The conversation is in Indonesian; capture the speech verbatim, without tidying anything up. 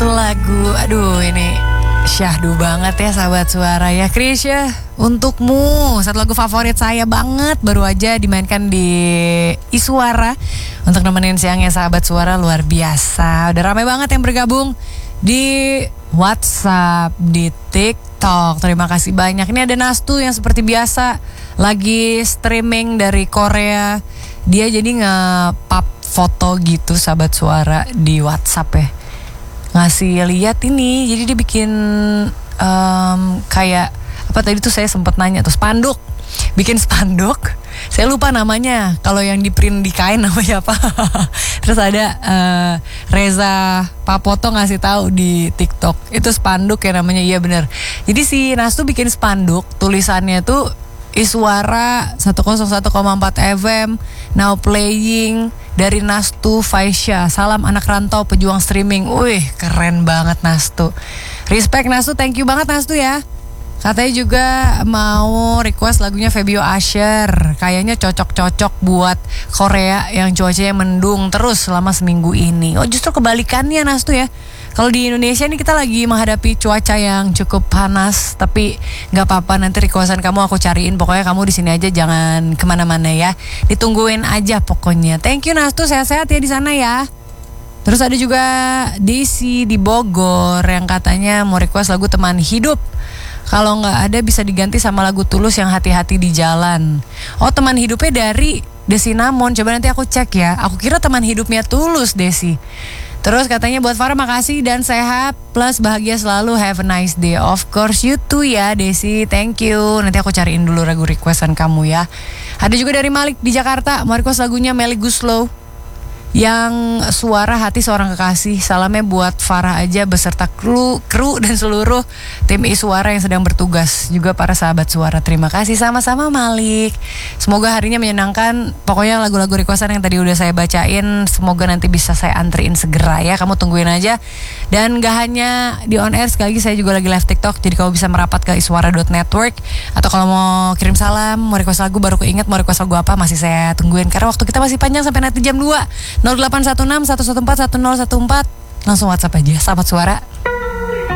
satu lagu. Aduh, ini syahdu banget ya sahabat suara ya. Krisya, untukmu satu lagu favorit saya banget, baru aja dimainkan di Iswara untuk nemenin siangnya sahabat suara. Luar biasa, udah ramai banget yang bergabung di WhatsApp, di TikTok. Terima kasih banyak. Ini ada Nastu yang seperti biasa lagi streaming dari Korea. Dia jadi nge-pub foto gitu sahabat suara di WhatsApp ya, ngasih lihat ini. Jadi dia bikin um, kayak apa tadi tuh saya sempat nanya tuh, spanduk, bikin spanduk. Saya lupa namanya, kalau yang di print di kain namanya apa. Terus ada uh, Reza Papoto ngasih tahu di TikTok itu spanduk ya namanya. Iya bener. Jadi si Nastu bikin spanduk, tulisannya tuh Iswara seratus satu koma empat F M now playing dari Nastu Faisya. Salam anak rantau pejuang streaming. Wih, keren banget Nastu. Respect Nastu, thank you banget Nastu ya. Katanya juga mau request lagunya Febio Asher. Kayaknya cocok-cocok buat Korea yang cuacanya mendung terus selama seminggu ini. Oh, justru kebalikannya Nastu ya. Kalau di Indonesia nih kita lagi menghadapi cuaca yang cukup panas, tapi nggak apa-apa, nanti requestan kamu aku cariin. Pokoknya kamu di sini aja, jangan kemana-mana ya. Ditungguin aja pokoknya. Thank you Nastu, sehat-sehat ya di sana ya. Terus ada juga Desi di Bogor yang katanya mau request lagu Teman Hidup. Kalau nggak ada bisa diganti sama lagu Tulus yang Hati-Hati di Jalan. Oh, Teman Hidupnya dari Desi Namon. Coba nanti aku cek ya. Aku kira Teman Hidupnya Tulus Desi. Terus katanya buat Farah makasih dan sehat plus bahagia selalu, have a nice day. Of course you too ya Desi, thank you. Nanti aku cariin dulu lagu requestan kamu ya. Ada juga dari Malik di Jakarta, mau request lagunya Melly Guslow yang Suara Hati Seorang Kekasih. Salamnya buat Farah aja beserta kru, kru dan seluruh tim Iswara yang sedang bertugas, juga para sahabat suara. Terima kasih sama-sama Malik. Semoga harinya menyenangkan. Pokoknya lagu-lagu requestan yang tadi udah saya bacain, semoga nanti bisa saya antriin segera ya. Kamu tungguin aja. Dan gak hanya di on air, sekali lagi saya juga lagi live TikTok. Jadi kamu bisa merapat ke iswara dot network. Atau kalau mau kirim salam, mau request lagu, baru keinget mau request lagu apa, masih saya tungguin karena waktu kita masih panjang sampai nanti jam dua. nol delapan satu enam satu satu empat satu nol satu empat. Langsung WhatsApp aja sahabat suara.